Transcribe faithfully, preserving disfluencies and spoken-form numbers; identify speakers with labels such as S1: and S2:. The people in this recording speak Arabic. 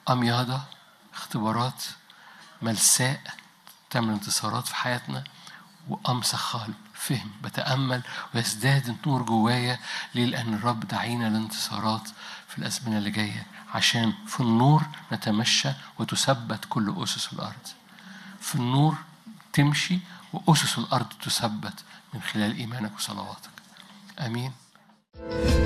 S1: أمياضة، اختبارات، ملساء تعمل انتصارات في حياتنا، وأمسخ قلب فهم بتأمل ويزداد النور جوايا. ليه؟ لأن الرب دعينا لانتصارات في الأزمنة اللي جاية، عشان في النور نتمشى وتثبت كل أسس الأرض. في النور تمشي وأسس الأرض تثبت من خلال إيمانك وصلواتك. آمين.